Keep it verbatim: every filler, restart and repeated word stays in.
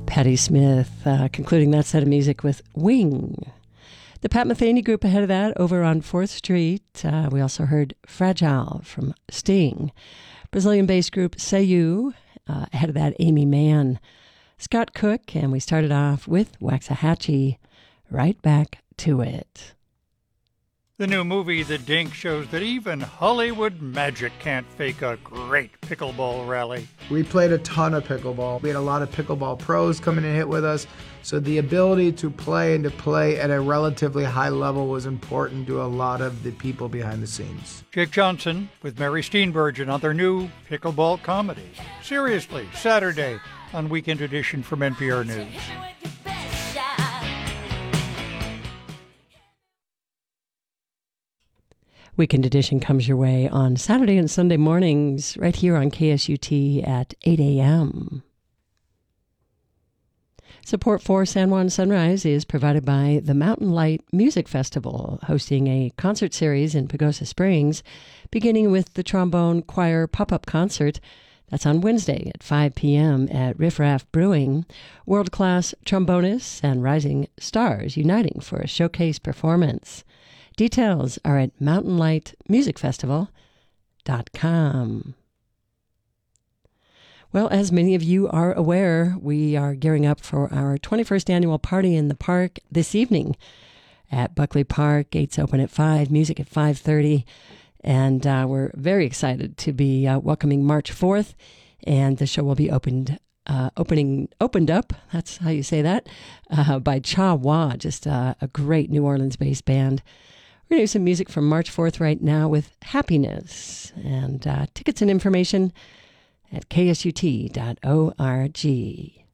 Patti Smith, uh, concluding that set of music with Wing. The Pat Metheny Group ahead of that, over on fourth Street. Uh, we also heard Fragile from Sting. Brazilian-based group Say You, uh, ahead of that, Amy Mann. Scott Cook, and we started off with Waxahachie, Right Back to It. The new movie, The Dink, shows that even Hollywood magic can't fake a great pickleball rally. We played a ton of pickleball. We had a lot of pickleball pros come in and hit with us. So the ability to play and to play at a relatively high level was important to a lot of the people behind the scenes. Jake Johnson with Mary Steenburgen on their new pickleball comedy. Seriously, Saturday on Weekend Edition from N P R News. Weekend Edition comes your way on Saturday and Sunday mornings right here on K S U T at eight a.m. Support for San Juan Sunrise is provided by the Mountain Light Music Festival, hosting a concert series in Pagosa Springs, beginning with the Trombone Choir pop-up concert. That's on Wednesday at five p.m. at Riff Raff Brewing. World-class trombonists and rising stars uniting for a showcase performance. Details are at mountain light music festival dot com. Well, as many of you are aware, we are gearing up for our twenty-first annual party in the park this evening at Buckley Park. Gates open at five, music at five thirty, and uh, we're very excited to be uh, welcoming March fourth, and the show will be opened Uh, opening opened up, that's how you say that, uh, by Cha Wa, just uh, a great New Orleans-based band. We're going to do some music from March fourth right now with Happiness, and uh, tickets and information at K S U T dot org.